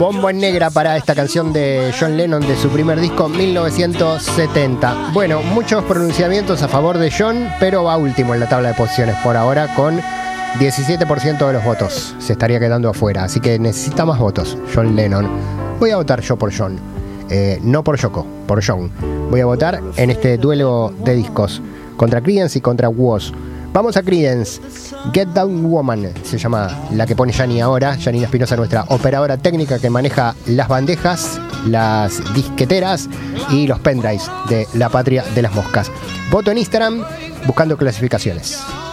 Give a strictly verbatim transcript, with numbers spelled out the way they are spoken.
Bombo en negra para esta canción de John Lennon de su primer disco mil novecientos setenta. Bueno, muchos pronunciamientos a favor de John, pero va último en la tabla de posiciones por ahora con diecisiete por ciento de los votos. Se estaría quedando afuera, así que necesita más votos John Lennon. Voy a votar yo por John, eh, no por Yoko, por John. Voy a votar en este duelo de discos contra Creedence y contra Woz. Vamos a Creedence. Get Down Woman se llama la que pone Yani ahora. Janina Espinosa, nuestra operadora técnica que maneja las bandejas, las disqueteras y los pendrives de la patria de las moscas. Voto en Instagram buscando clasificaciones.